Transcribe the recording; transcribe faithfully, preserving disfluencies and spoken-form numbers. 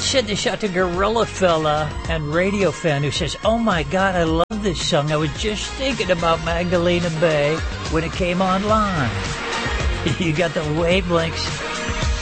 send this out to Gorilla Fella and Radio Fan who says, oh my God, I love this song. I was just thinking about Magdalena Bay when it came online. You got the wavelengths